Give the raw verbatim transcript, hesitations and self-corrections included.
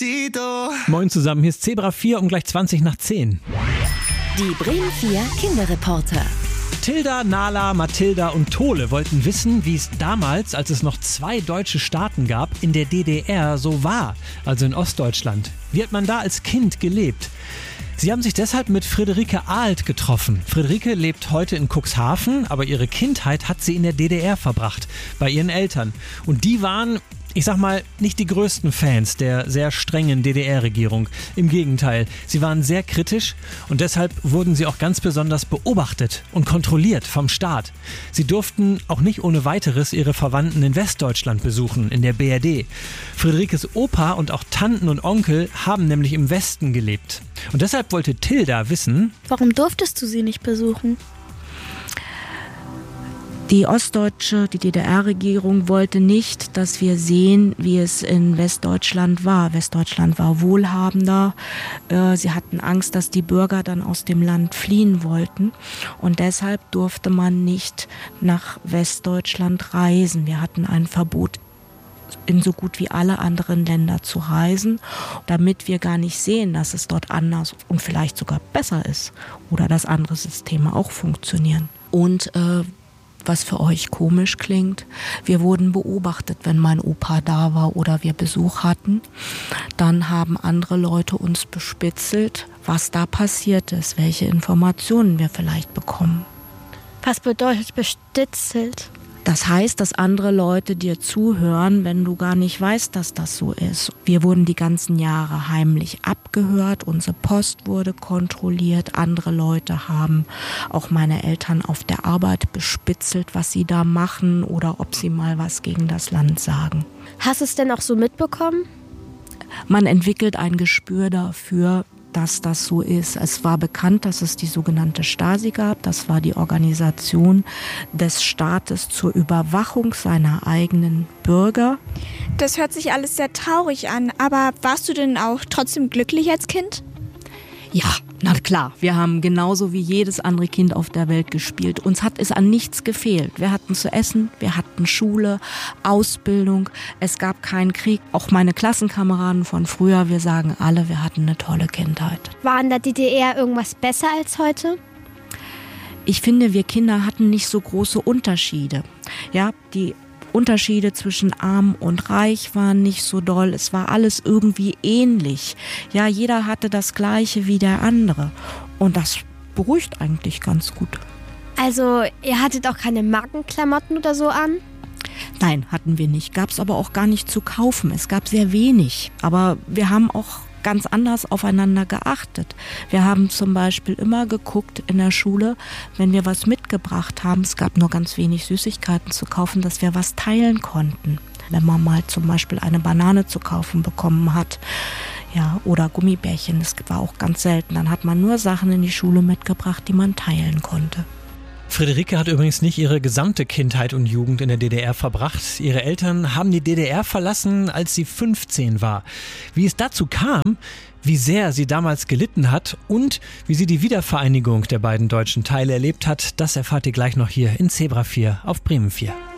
Moin zusammen, hier ist Zebra vier um gleich zwanzig nach zehn. Die Bremen vier Kinderreporter. Tilda, Nala, Mathilda und Tole wollten wissen, wie es damals, als es noch zwei deutsche Staaten gab, in der D D R so war, also in Ostdeutschland. Wie hat man da als Kind gelebt? Sie haben sich deshalb mit Friederike Ahlt getroffen. Friederike lebt heute in Cuxhaven, aber ihre Kindheit hat sie in der D D R verbracht, bei ihren Eltern. Und die waren, ich sag mal, nicht die größten Fans der sehr strengen D D R-Regierung. Im Gegenteil, sie waren sehr kritisch und deshalb wurden sie auch ganz besonders beobachtet und kontrolliert vom Staat. Sie durften auch nicht ohne weiteres ihre Verwandten in Westdeutschland besuchen, in der B R D. Friederikes Opa und auch Tanten und Onkel haben nämlich im Westen gelebt. Und deshalb wollte Tilda wissen: Warum durftest du sie nicht besuchen? Die ostdeutsche, die D D R-Regierung wollte nicht, dass wir sehen, wie es in Westdeutschland war. Westdeutschland war wohlhabender. Sie hatten Angst, dass die Bürger dann aus dem Land fliehen wollten. Und deshalb durfte man nicht nach Westdeutschland reisen. Wir hatten ein Verbot, in so gut wie alle anderen Länder zu reisen, damit wir gar nicht sehen, dass es dort anders und vielleicht sogar besser ist oder dass andere Systeme auch funktionieren. Und äh, was für euch komisch klingt, wir wurden beobachtet, wenn mein Opa da war oder wir Besuch hatten. Dann haben andere Leute uns bespitzelt, was da passiert ist, welche Informationen wir vielleicht bekommen. Was bedeutet bespitzelt? Das heißt, dass andere Leute dir zuhören, wenn du gar nicht weißt, dass das so ist. Wir wurden die ganzen Jahre heimlich abgehört, unsere Post wurde kontrolliert, andere Leute haben auch meine Eltern auf der Arbeit bespitzelt, was sie da machen oder ob sie mal was gegen das Land sagen. Hast du es denn auch so mitbekommen? Man entwickelt ein Gespür dafür, dass das so ist. Es war bekannt, dass es die sogenannte Stasi gab. Das war die Organisation des Staates zur Überwachung seiner eigenen Bürger. Das hört sich alles sehr traurig an, aber warst du denn auch trotzdem glücklich als Kind? Ja, na klar. Wir haben genauso wie jedes andere Kind auf der Welt gespielt. Uns hat es an nichts gefehlt. Wir hatten zu essen, wir hatten Schule, Ausbildung. Es gab keinen Krieg. Auch meine Klassenkameraden von früher, wir sagen alle, wir hatten eine tolle Kindheit. War in der D D R irgendwas besser als heute? Ich finde, wir Kinder hatten nicht so große Unterschiede. Ja, die Unterschiede zwischen arm und reich waren nicht so doll. Es war alles irgendwie ähnlich. Ja, jeder hatte das Gleiche wie der andere. Und das beruhigt eigentlich ganz gut. Also, ihr hattet auch keine Markenklamotten oder so an? Nein, hatten wir nicht. Gab es aber auch gar nicht zu kaufen. Es gab sehr wenig. Aber wir haben auch ganz anders aufeinander geachtet. Wir haben zum Beispiel immer geguckt in der Schule, wenn wir was mitgebracht haben, es gab nur ganz wenig Süßigkeiten zu kaufen, dass wir was teilen konnten. Wenn man mal zum Beispiel eine Banane zu kaufen bekommen hat, ja, oder Gummibärchen, das war auch ganz selten, dann hat man nur Sachen in die Schule mitgebracht, die man teilen konnte. Friederike hat übrigens nicht ihre gesamte Kindheit und Jugend in der D D R verbracht. Ihre Eltern haben die D D R verlassen, als sie fünfzehn war. Wie es dazu kam, wie sehr sie damals gelitten hat und wie sie die Wiedervereinigung der beiden deutschen Teile erlebt hat, das erfahrt ihr gleich noch hier in Zebra vier auf Bremen vier.